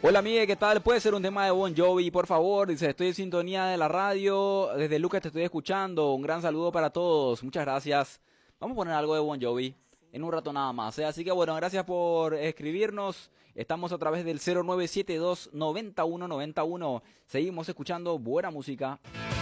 Hola Miguel, ¿qué tal? Puede ser un tema de Bon Jovi, por favor. Dice, estoy en sintonía de la radio. Desde Lucas te estoy escuchando. Un gran saludo para todos. Muchas gracias. Vamos a poner algo de Bon Jovi en un rato nada más. Así que bueno, gracias por escribirnos. Estamos a través del 0972 9191. Seguimos escuchando buena música.